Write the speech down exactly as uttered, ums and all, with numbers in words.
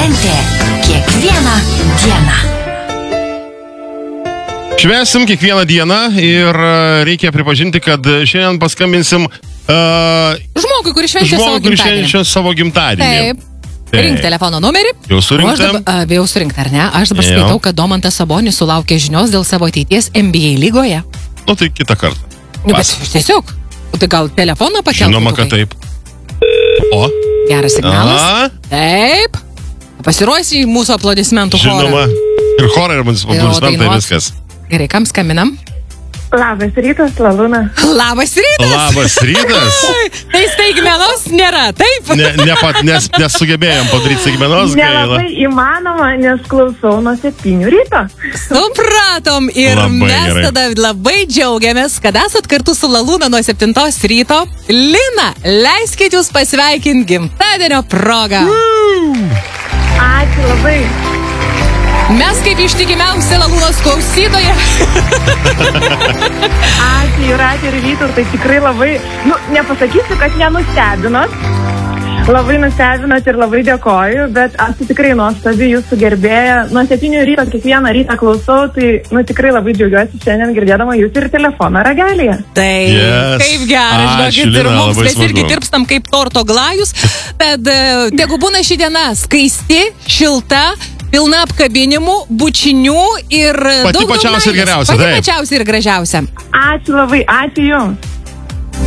šventė kiekvieną dieną. Švęsim kiekvieną dieną ir reikia pripažinti, kad šiandien paskambinsim uh, žmogui, kuris švenčia savo žmogui, kuris gimtadienį. švenčia savo gimtadienį. Taip. Rink telefono numerį. Jau surinktam? Jau surinkt, ar ne? Aš dabar Jau. skaitau, kad Domantas Sabonis sulaukė žinios dėl savo ateities N B A lygoje. Nu tai kitą kartą. Nu, bet tiesiog. Tai gal telefoną pakeltų? Žinoma, kad taip. O? Geras signalas. A? Taip. Pasiruosi į mūsų aplodismentų chorą. Žinoma. Ir chorai, ir mūsų aplodismentai, viskas. Gerai, kam skambinam? Labas rytas, Lalūna. Labas rytas. Labas rytas. Tai staigmenos nėra, taip? Ne, ne pat, nes, nesugebėjom padaryti staigmenos. Nelabai įmanoma, nes klausau nuo septynių ryto. Supratom ir Labai mes gerai. tada labai džiaugiamės, kad esat kartu su Lalūna nuo septintos ryto. Lina, leiskit jūs pasveikinti gimtadienio progą. Ačiū labai. Mes kaip ištikimiausi Lalūnos klausytoja. Ačiū Jūratė ir Vytautai, tikrai labai, nu, nepasakysiu, kad nenustebinot. Labai nustebinot ir labai dėkoju, bet aš tai tikrai nuostabi jūsų gerbėja. Nuo septynių ryto kiekvieną rytą klausau, tai, nu, tikrai labai džiaugiuosi šiandien girdėdama jūs ir telefoną ragelėje. Tai Yes. kaip gerai, Ačiū, žinokit, ir Lina, mums labai mes smagu. irgi tirpstam kaip torto glajus. Tad e, tegu būna ši diena skaisti, šilta, pilna apkabinimų, bučinių ir Pati daug, daug pačiausia ir meilės. geriausia, Pati taip. pačiausia ir gražiausia. Ačiū labai, ačiū jums.